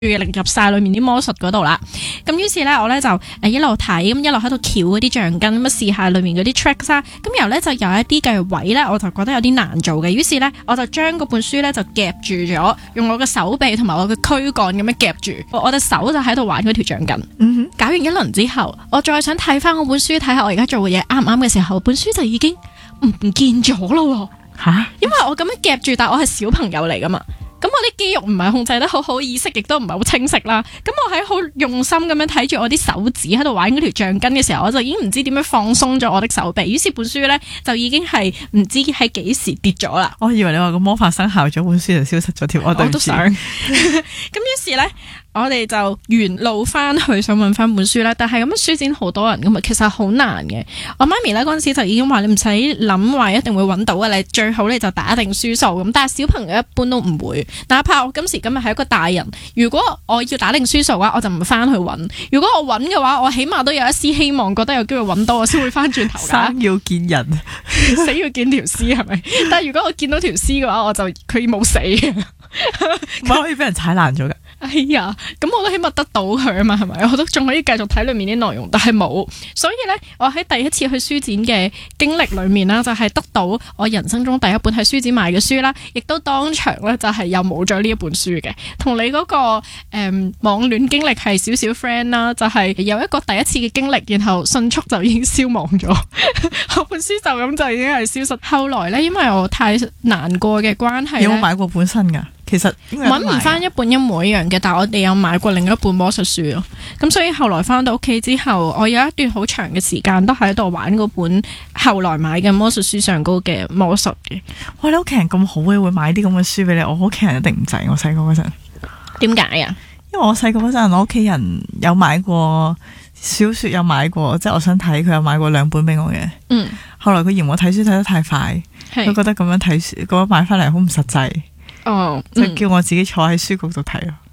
入晒裏面啲魔術嗰度啦。咁於是咧，我咧就一路睇，咁一路喺度翹嗰啲橡筋，咁試下裏面嗰啲 tricks 啦。咁然後咧就有一啲嘅位咧，我就覺得有啲難做嘅。於是咧，我就將嗰本書咧就夾住咗，用我嘅手臂同埋我嘅軀幹咁樣夾住，我隻手就喺度玩嗰條橡筋。搞完一輪之後，我再想睇翻我本書，睇下我而家做嘅嘢啱唔啱嘅時候，本書就已經唔見咗咯。 吓， 因為我咁樣夾住，但我係小朋友嚟噶嘛。咁我啲肌肉唔係控制得好好，意識亦都唔係好清晰啦。咁我喺好用心咁樣睇住我啲手指喺度玩嗰條橡筋嘅時候，我就已經唔知點樣放鬆咗我的手臂。於是本書咧就已經係唔知喺幾時跌咗啦。 我以為你話個魔法生效咗，本書就消失咗條。我都想。咁於是咧，我哋就沿路翻去想揾翻本書啦。但係咁樣書展好多人噶嘛，其實好難嘅。我媽咪咧嗰陣時就已經話你唔使諗話一定會揾到嘅，你最好你就打定書數咁。但係小朋友一般都唔會。哪怕我今時今日係一個大人，如果我要打定書數嘅話，我就唔翻去揾。如果我揾嘅話，我起碼都有一絲希望，覺得有機會揾到，我先會翻轉頭㗎。 生要見人， 死要見條屍係咪？但係如果我見到條屍嘅話，我就佢冇死嘅， 唔係可以俾人踩爛咗㗎。 哎呀，咁我都起碼得到佢啊嘛，係咪？我都仲可以繼續睇裏面啲內容，但係冇。所以咧，我喺第一次去書展嘅經歷裏面啦，就係得到我人生中第一本喺書展買嘅書啦，亦都當場咧就係又冇咗呢一本書嘅。同你嗰個網戀經歷係少少 friend 啦，就係有一個第一次嘅經歷，然後迅速就已經消亡咗。我本書就咁就已經係消失。後來咧，因為我太難過嘅關係， 有冇買過本身㗎？其實揾唔翻一本一模一樣嘅，但係我哋有買過另一本魔術書咯。咁所以後來翻到屋企之後，我有一段好長嘅時間都喺度玩嗰本後來買嘅魔術書上高嘅魔術嘅。 哇！你屋企人咁好嘅，會買啲咁嘅書俾你，我屋企人一定唔制。我細個嗰陣， 點解啊？ 因為我細個嗰陣，我屋企人有買過小說，有買過，即係我想睇，佢有買過2本俾我嘅。後來佢嫌我睇書睇得太快，佢覺得咁樣睇書，咁樣買翻嚟好唔實際。就叫我自己坐喺書局度睇咯。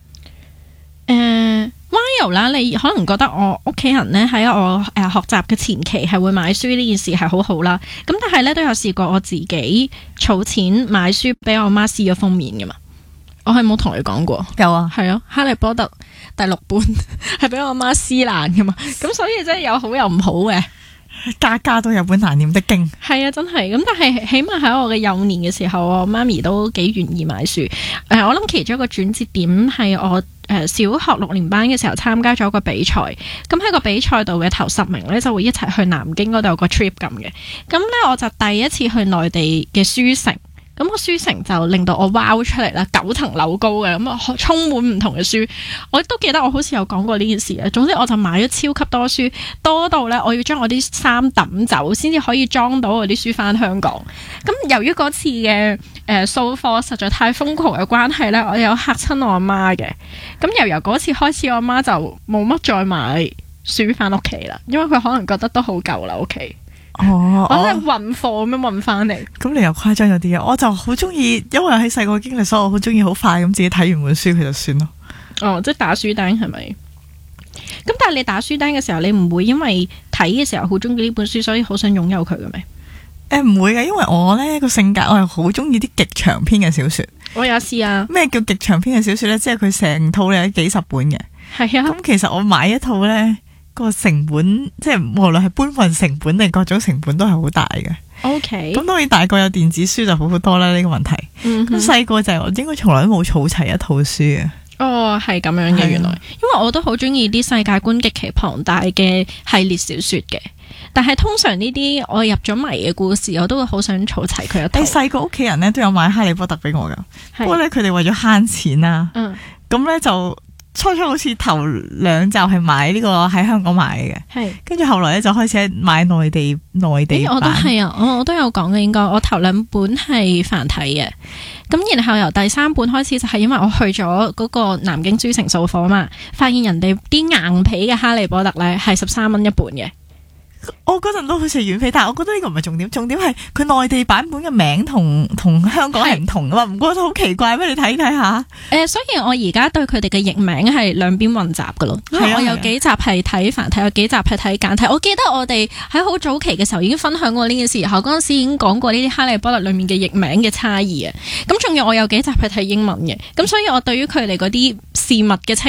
Mario 啦，你可能覺得我屋企人咧喺我學習嘅前期係會買書呢件事係好好啦。咁但係咧都有試過我自己儲錢買書俾我媽撕咗封面噶嘛。我係冇同你講過。 有啊， 係啊，哈利波特第6本係俾我媽撕爛噶嘛。咁所以真係有好有唔好嘅。 家家都有本難念的經。 係啊，真係咁，但係起碼喺我嘅幼年嘅時候，我媽咪都幾願意買書。我諗其中一個轉折點係我小學6年班嘅時候參加咗個比賽，咁喺個比賽度嘅頭10名咧就會一齊去南京嗰度有個 trip 咁嘅。咁咧我就第一次去內地嘅書城。咁個書城就令到我 wow 出嚟啦，9層樓高嘅，咁啊充滿唔同嘅書。我都記得我好似有講過呢件事嘅。總之我就買咗超級多書，多到咧我要將我啲衫抌走，先至可以裝到我啲書翻香港。咁由於嗰次嘅掃貨實在太瘋狂嘅關係咧，我有嚇親我阿媽嘅。咁由嗰次開始，我阿媽就冇乜再買書翻屋企啦，因為佢可能覺得都好舊啦屋企。我係運貨咁樣運翻嚟。咁你又誇張咗啲啊！我就好中意，因為喺細個經歷，所以我好中意好快咁自己睇完本書佢就算咯。 即係打書單係咪？咁但係你打書單嘅時候，你唔會因為睇嘅時候好中意呢本書，所以好想擁有佢嘅咩？ 唔會嘅，因為我呢個性格，我係好中意啲極長篇嘅小說。 我有試啊。咩叫極長篇嘅小說呢？即係佢成套咧幾十本嘅。 係啊。 咁其實我買一套呢。個成本即係無論係搬運成本定各種成本都係好大嘅。 OK， 咁當然大個有電子書就好好多啦。呢個問題，咁細個就係我應該從來都冇儲齊一套書嘅。 係咁樣嘅原來，因為我都好中意啲世界觀極其龐大嘅系列小說嘅。但係通常呢啲我入咗迷嘅故事，我都會好想儲齊佢一套。細個屋企人咧都有買哈利波特俾我噶，不過咧佢哋為咗慳錢啦，咁咧就。初好似頭2集係買呢個喺香港買嘅，跟住後來咧就開始買內地版。 我都係啊，我都有講嘅，應該我頭2本係繁體嘅，咁然後由第3本開始就係因為我去咗嗰個南京書城掃貨嘛，發現人哋啲硬皮嘅哈利波特咧係13蚊一本嘅。 我嗰陣都好似係遠飛，但係我覺得呢個唔係重點，重點係佢內地版本嘅名同香港係唔同噶嘛，唔覺得好奇怪咩？你睇下。 所以我而家對佢哋嘅譯名係兩邊混雜噶咯，因為我有幾集係睇繁體，有幾集係睇簡體。我記得我哋喺好早期嘅時候已經分享過呢件事，然後嗰陣時已經講過呢啲哈利波特裏面嘅譯名嘅差異啊。咁仲有我有幾集係睇英文嘅，咁所以我對於佢哋嗰啲事物嘅